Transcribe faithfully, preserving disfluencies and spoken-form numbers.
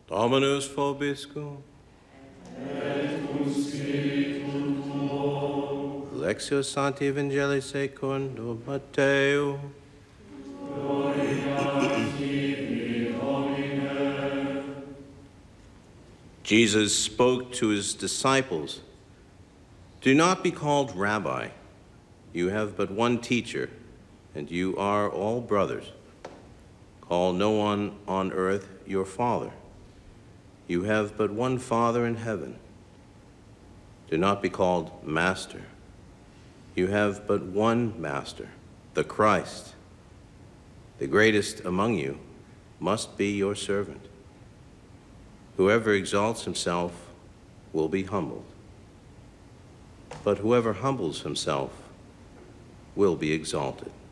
Dominus vobiscum. Et cum spiritu tuo. Lectio Sancti Evangelii secundo Matteo. Gloria tibi, Domine. Jesus spoke to his disciples, "Do not be called rabbi. You have but one teacher, and you are all brothers. Call no one on earth your father. You have but one Father in heaven. Do not be called master. You have but one master, the Christ. The greatest among you must be your servant. Whoever exalts himself will be humbled, but whoever humbles himself will be exalted."